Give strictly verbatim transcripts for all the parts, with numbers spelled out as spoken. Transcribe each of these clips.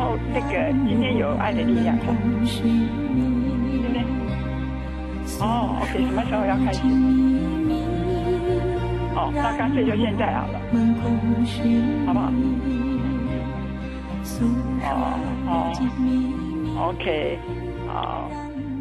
后那个今天有爱的力量，对不对？哦 ，OK， 什么时候要开始？哦，那干脆就现在好了，好不好？哦哦 ，OK， 好。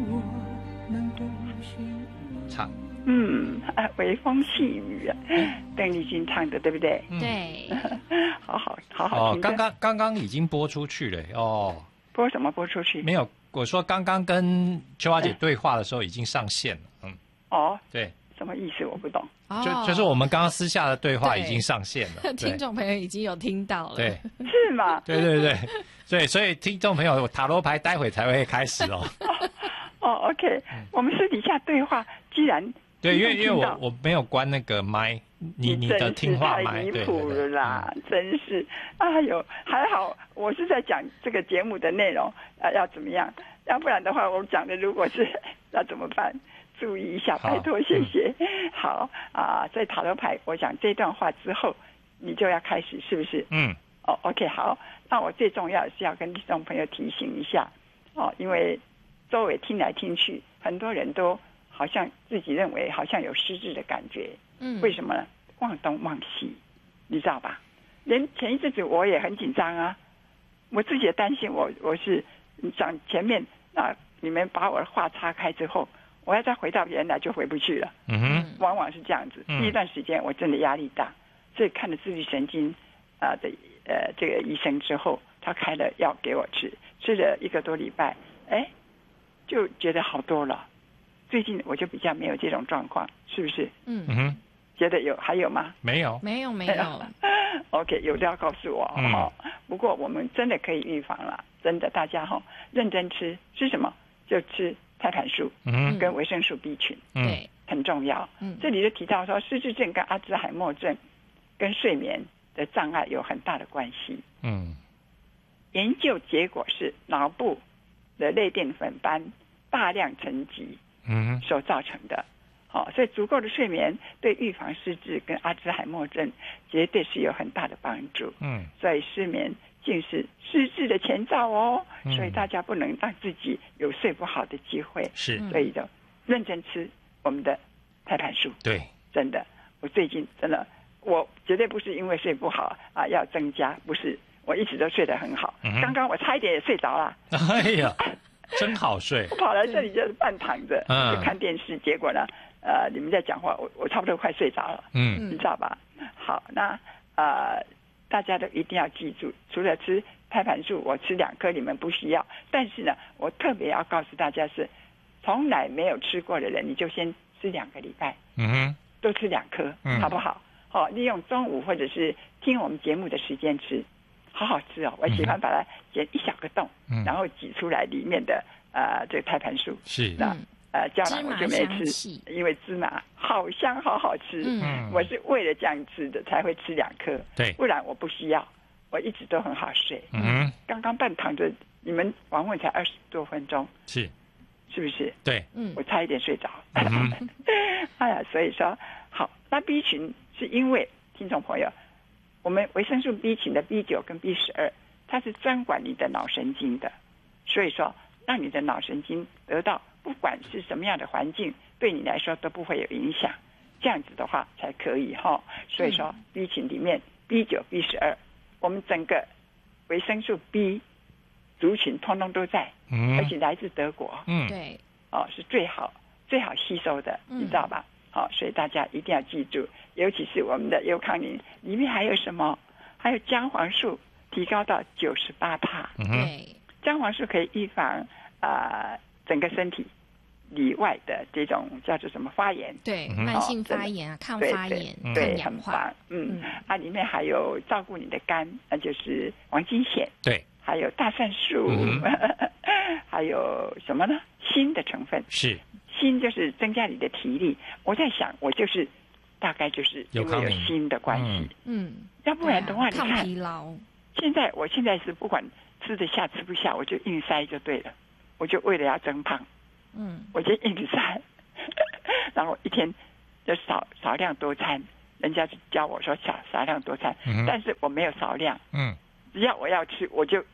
唱。 嗯，啊，微风细雨啊，邓丽君唱的，对不对？ 对， 好好好好听。 哦，刚刚刚刚已经播出去了哦。 播什么播出去？ 没有，我说刚刚跟秋华姐对话的时候已经上线了。嗯。 哦。 对。 什么意思？我不懂。 就就是我们刚刚私下的对话已经上线了， 听众朋友已经有听到了。 对。 是吗？ 对对对，所以所以听众朋友，塔罗牌待会才会开始哦。 哦 ，OK， 我们私底下对话，居然。 对，因为因为我我没有关那个麦，你你的听话麦， 太离谱了啦，真是，哎呦，还好我是在讲这个节目的内容，呃，要怎么样？要不然的话，我讲的如果是要怎么办？注意一下，拜托，谢谢。嗯、好啊，在塔罗牌，我讲这段话之后，你就要开始，是不是？ 嗯。 哦 ，OK， 好。那我最重要的是要跟听众朋友提醒一下，哦，因为周围听来听去，很多人都。好像自己认为好像有失智的感觉，嗯，为什么呢？忘东忘西，你知道吧？连前一阵子我也很紧张啊，我自己也担心我，我是讲前面那你们把我的话岔开之后，我要再回到原来就回不去了， 嗯哼， 往往是这样子。第一段时间我真的压力大，所以看了自律神经啊的呃这个医生之后，他开了药给我吃，吃了一个多礼拜，哎，就觉得好多了。最近我就比较没有这种状况，是不是？ 嗯哼， 觉得有还有吗？ 没有， 没有，没有。 OK， 有料告诉我哈、嗯哦。不过我们真的可以预防了，真的，大家哈、哦、认真吃，吃什么就吃胎盘素，嗯，跟维生素 B 群， 对、嗯， 很重要。嗯，这里就提到说，失智症跟阿兹海默症跟睡眠的障碍有很大的关系。 嗯， 研究结果是脑部的类淀粉斑大量沉积。嗯，所造成的，好、哦，所以足够的睡眠对预防失智跟阿兹海默症绝对是有很大的帮助。嗯，所以失眠竟是失智的前兆哦、嗯，所以大家不能让自己有睡不好的机会。 是， 所以就认真吃我们的胎盘素。 对， 真的，我最近真的，我绝对不是因为睡不好啊要增加，不是，我一直都睡得很好。嗯、刚刚我差一点也睡着了。 哎呀。真好睡！ 我跑来这里就是半躺着，嗯，就看电视。结果呢，呃，你们在讲话，我我差不多快睡着了，嗯，你知道吧？好，那呃，大家都一定要记住，除了吃胎盘素，我吃两颗，你们不需要。但是呢，我特别要告诉大家是，从来没有吃过的人，你就先吃两个礼拜，嗯哼，都吃两颗，嗯，好不好？好、哦，利用中午或者是听我们节目的时间吃。好好吃哦！我喜欢把它剪一小个洞，嗯、然后挤出来里面的呃这个胎盘素。 是那呃胶囊我就没吃，因为芝麻好香，好好吃。嗯，我是为了这样吃的才会吃两颗， 对， 不然我不需要。我一直都很好睡。嗯，刚刚半躺着，你们访问才二十多分钟， 是是不是？ 对， 嗯，我差一点睡着。嗯、哎呀，所以说好，那 B 群是因为听众朋友。我们维生素 B 群的 B 九 跟 B 十二，它是专管你的脑神经的，所以说让你的脑神经得到不管是什么样的环境，对你来说都不会有影响，这样子的话才可以哈。所以说 B 群里面 B 九、B 十二，我们整个维生素 B 族群通通都在，嗯，而且来自德国， 嗯，对， 哦，是最好最好吸收的，你知道吧？好、哦，所以大家一定要记住，尤其是我们的优康宁里面还有什么？还有姜黄素提高到九十八帕。 对， 姜黄素可以预防啊、呃、整个身体里外的这种叫做什么发炎？ 对，嗯、慢性发炎啊，抗发炎、 对，对，很棒。嗯，嗯啊，里面还有照顾你的肝，那就是黄金酰。 对， 还有大蒜素，嗯、还有什么呢？锌的成分是。 锌就是增加你的体力，我在想，我就是大概就是因为有锌的关系， 嗯， 要不然的话，你看， 抗疲劳。 现在我现在是不管吃得下吃不下，我就硬塞就对了，我就为了要增胖，嗯，我就硬塞，然后一天就少少量多餐，人家就教我说少少量多餐，嗯、但是我没有少量，嗯，只要我要吃，我就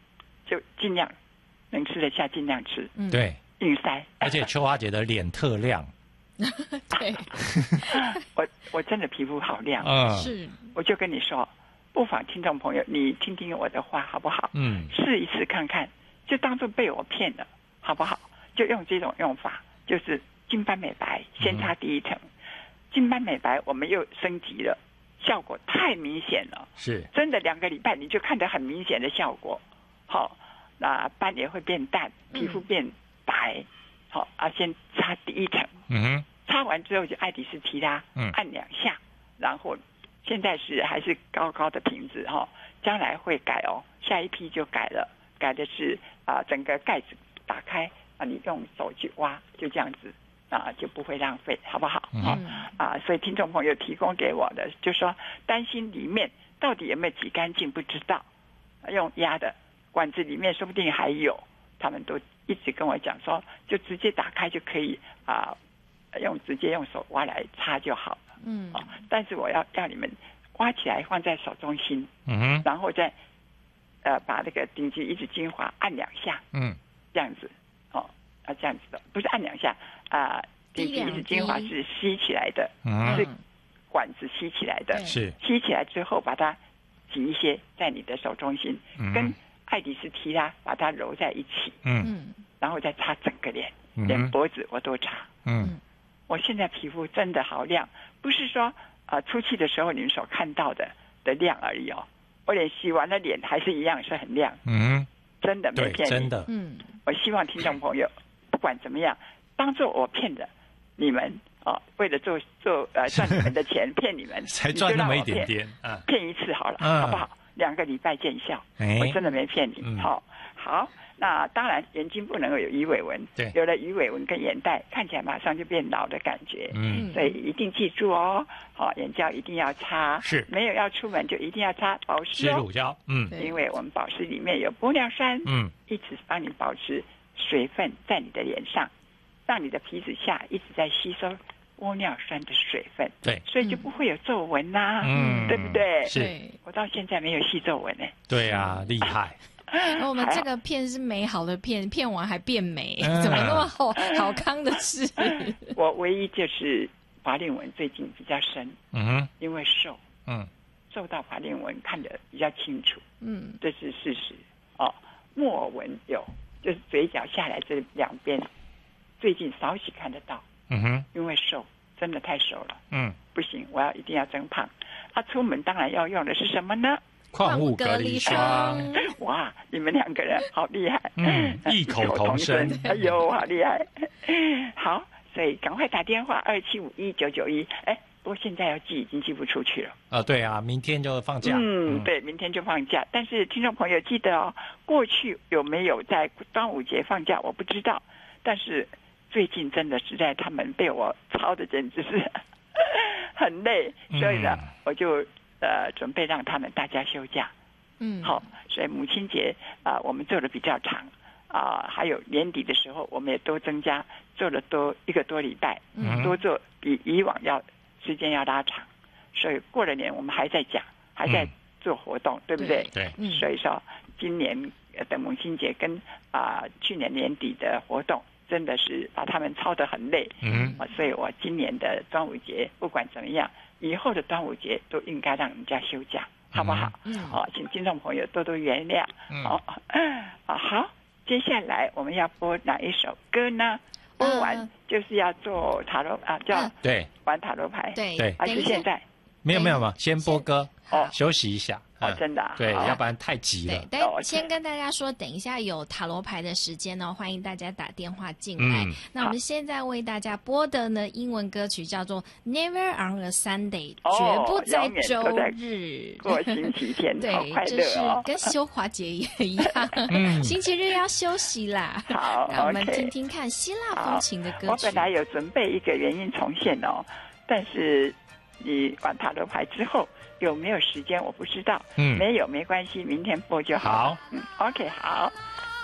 就尽量能吃得下尽量吃。 嗯，对， 硬塞。 而且秋华姐的脸特亮。 对， 我我真的皮肤好亮。 嗯， 是。 我就跟你说，不妨听众朋友，你听听我的话好不好？ 嗯， 试一试看看，就当作被我骗了，好不好？就用这种用法，就是金斑美白先擦第一层，嗯、金斑美白我们又升级了，效果太明显了， 是真的两个礼拜你就看得很明显的效果。好，那斑也会变淡，皮肤变白。嗯、好啊，先擦第一层， 嗯哼， 擦完之后就爱迪斯提拉，嗯，按两下，然后现在是还是高高的瓶子哈，将来会改哦，下一批就改了，改的是啊、呃、整个盖子打开。啊，你用手去挖，就这样子啊，就不会浪费，好不好？ 嗯、 啊，所以听众朋友提供给我的，就说担心里面到底有没有挤干净，不知道，用压的管子里面说不定还有，他们都一直跟我讲说，就直接打开就可以啊，用直接用手挖来擦就好了。嗯，啊，但是我要要你们挖起来放在手中心， 嗯哼， 然后再呃把那个顶级一指精华按两下，嗯，这样子。啊，这样子的，不是按两下啊，顶级一指精华是吸起来的， 嗯、 是管子吸起来的， 是吸起来之后把它挤一些在你的手中心，嗯、跟爱迪斯提拉把它揉在一起，嗯，然后再擦整个脸，嗯、连脖子我都擦，嗯，我现在皮肤真的好亮，不是说啊、呃、出去的时候你们所看到的的亮而已哦，我连洗完了脸还是一样是很亮， 嗯， 真的没骗你， 真的， 嗯，我希望听众朋友。不管怎么样，当做我骗的你们哦，为了做做呃赚你们的钱骗你们， 才赚那么一点点啊， 骗一次好了， 嗯、 好不好？两个礼拜见效， 哎、 我真的没骗你。 嗯、 好，好，那当然眼睛不能够有鱼尾纹， 对， 有了鱼尾纹跟眼袋，看起来马上就变老的感觉， 嗯， 所以一定记住哦，好，眼胶一定要擦， 是， 没有要出门就一定要擦保湿哦， 湿乳胶，嗯， 因为我们保湿里面有玻尿酸， 嗯， 一直帮你保持水分在你的脸上。让你的皮脂下一直在吸收玻尿酸的水分， 对， 所以就不会有皱纹呐、啊， 嗯， 对不对？ 是， 我到现在没有细皱纹呢。 对啊，厉害。 我们这个片是美好的片，片完还变美，嗯、怎么那么好好康的事？ 我唯一就是法令纹最近比较深， 嗯哼， 因为瘦， 嗯， 瘦到法令纹看得比较清楚， 嗯， 这是事实。哦，木偶纹有，就是嘴角下来这两边。最近少许看得到， 嗯哼， 因为瘦，真的太瘦了， 嗯， 不行，我要一定要增胖。啊，出门当然要用的是什么呢？ 矿物隔离霜。 哇，你们两个人好厉害， 嗯，异口同声， 哎呦，好厉害。好，所以赶快打电话二七五一九九一，哎，不过现在要寄已经寄不出去了。 啊、呃，对啊，明天就放假。 嗯，对，明天就放假。但是听众朋友记得哦，过去有没有在端午节放假，我不知道，但是。最近真的实在他们被我操的简直是很累，所以呢，嗯、我就呃准备让他们大家休假。嗯，好，所以母亲节啊、呃，我们做的比较长啊、呃，还有年底的时候，我们也都增加做了多一个多礼拜，嗯，多做比以往要时间要拉长，所以过了年我们还在讲，还在做活动，嗯、对不对？ 对， 嗯、所以说今年的母亲节跟啊、呃、去年年底的活动。真的是把他们操得很累，嗯，所以我今年的端午节不管怎么样，以后的端午节都应该让人家休假，好不好？嗯，好，请听众朋友多多原谅。好、嗯，啊好，接下来我们要播哪一首歌呢？播完就是要做塔罗啊，叫对玩塔罗牌， 对对， 还是现在？ 没有没有没有，先播歌哦，休息一下。 哦，真的、啊、 对，要不然太急了。 对，但先跟大家说，等一下有塔罗牌的时间呢，欢迎大家打电话进来。嗯、那我们现在为大家播的呢，英文歌曲叫做《Never on a Sunday》， 哦、 绝不在周日过星期天， 对， 好快乐哦， 这是跟修华节也一样，嗯、星期日要休息啦。 好， 让我们听听看希腊风情的歌曲。 我本来有准备一个原音重现哦，但是你玩塔罗牌之后。有没有时间我不知道，嗯，没有没关系，明天播就好。 好， 嗯 ，OK， 好。